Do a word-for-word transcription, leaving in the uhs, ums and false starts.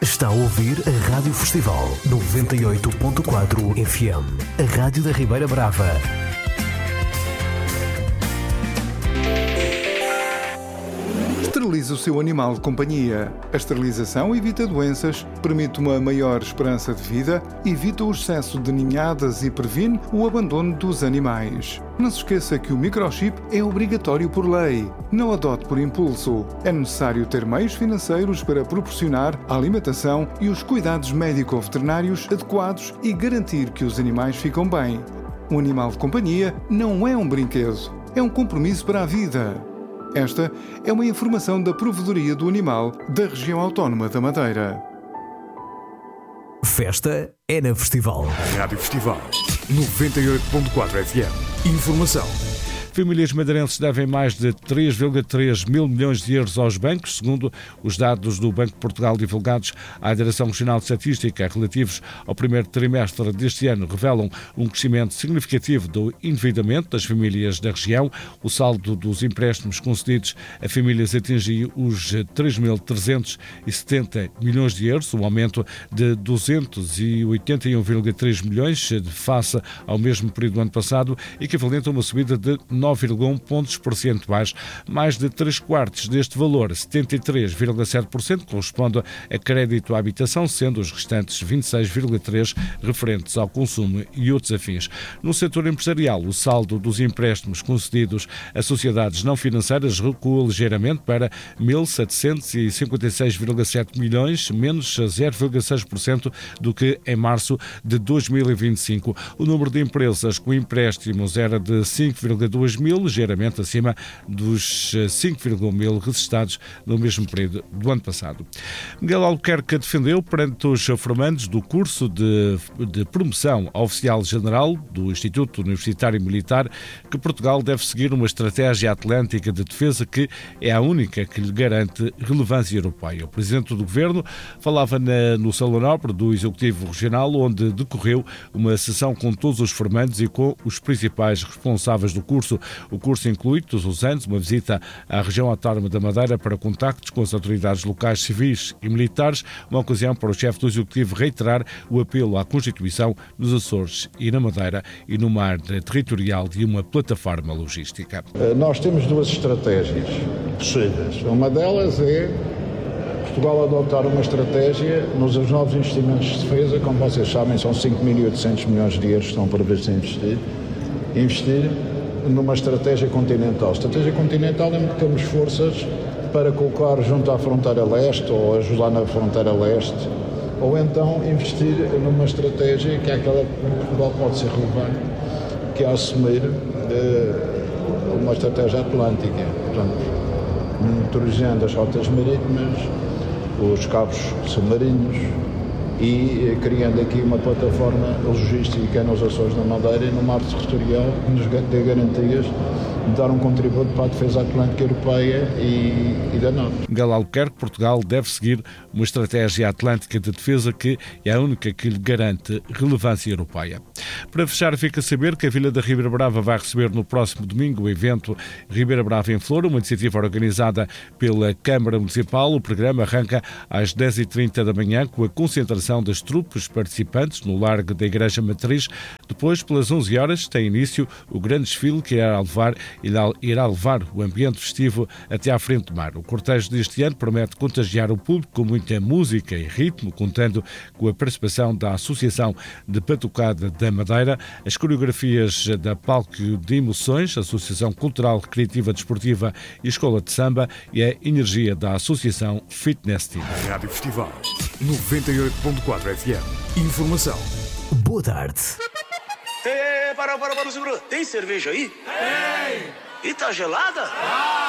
Está a ouvir a Rádio Festival noventa e oito ponto quatro F M, a rádio da Ribeira Brava. Esterilize o seu animal de companhia. A esterilização evita doenças, permite uma maior esperança de vida, evita o excesso de ninhadas e previne o abandono dos animais. Não se esqueça que o microchip é obrigatório por lei. Não adote por impulso. É necessário ter meios financeiros para proporcionar a alimentação e os cuidados médico-veterinários adequados e garantir que os animais ficam bem. Um animal de companhia não é um brinquedo, é um compromisso para a vida. Esta é uma informação da Provedoria do Animal da Região Autónoma da Madeira. Festa é na Festival. Rádio Festival noventa e oito ponto quatro F M. Informação. Famílias madeirenses devem mais de três vírgula três mil milhões de euros aos bancos, segundo os dados do Banco de Portugal divulgados à Direção Regional de Estatística relativos ao primeiro trimestre deste ano, revelam um crescimento significativo do endividamento das famílias da região. O saldo dos empréstimos concedidos a famílias atinge os três mil trezentos e setenta milhões de euros, um aumento de duzentos e oitenta e um vírgula três milhões face ao mesmo período do ano passado, equivalente a uma subida de nove vírgula um pontos percentuais. Mais de três quartos deste valor, setenta e três vírgula sete por cento, corresponde a crédito à habitação, sendo os restantes vinte e seis vírgula três por cento referentes ao consumo e outros afins. No setor empresarial, o saldo dos empréstimos concedidos a sociedades não financeiras recua ligeiramente para mil setecentos e cinquenta e seis vírgula sete milhões, menos zero vírgula seis por cento do que em março de dois mil e vinte e cinco. O número de empresas com empréstimos era de cinco vírgula dois mil, ligeiramente acima dos cinco vírgula um mil registados no mesmo período do ano passado. Miguel Albuquerque defendeu perante os formandos do curso de, de promoção a oficial-general do Instituto Universitário Militar que Portugal deve seguir uma estratégia atlântica de defesa que é a única que lhe garante relevância europeia. O Presidente do Governo falava na, no Salão Nobre do Executivo Regional, onde decorreu uma sessão com todos os formandos e com os principais responsáveis do curso. O curso inclui, todos os anos, uma visita à região autónoma da Madeira para contactos com as autoridades locais civis e militares, uma ocasião para o chefe do Executivo reiterar o apelo à Constituição nos Açores e na Madeira e no mar territorial de uma plataforma logística. Nós temos duas estratégias possíveis. Uma delas é Portugal adotar uma estratégia nos novos investimentos de defesa, como vocês sabem, são cinco mil e oitocentos milhões de euros que estão previstos a investir, investir numa estratégia continental. Estratégia continental é que temos forças para colocar junto à fronteira leste ou ajudar na fronteira leste, ou então investir numa estratégia que é aquela que Portugal pode ser relevante, que é assumir uh, uma estratégia atlântica, portanto, monitorizando as rotas marítimas, os cabos submarinos e criando aqui uma plataforma logística nos Açores, na Madeira e no mar territorial que nos dê garantias de dar um contributo para a defesa atlântica europeia e, e da NATO. Miguel Albuquerque, Portugal deve seguir uma estratégia atlântica de defesa que é a única que lhe garante relevância europeia. Para fechar, fica a saber que a Vila da Ribeira Brava vai receber no próximo domingo o evento Ribeira Brava em Flor, uma iniciativa organizada pela Câmara Municipal. O programa arranca às dez e trinta da manhã com a concentração das trupes participantes no Largo da Igreja Matriz. Depois, pelas onze horas, tem início o grande desfile que irá levar, irá, irá levar o ambiente festivo até à frente do mar. O cortejo deste ano promete contagiar o público com muita música e ritmo, contando com a participação da Associação de Batucada da Madeira, as coreografias da Palco de Emoções, Associação Cultural, Recreativa, Desportiva e Escola de Samba e a energia da Associação Fitness Team. Rádio Festival noventa e oito ponto quatro F M. Informação. Boa tarde. Ei, para, para, para, segura. Tem cerveja aí? Tem. E tá gelada? Ah.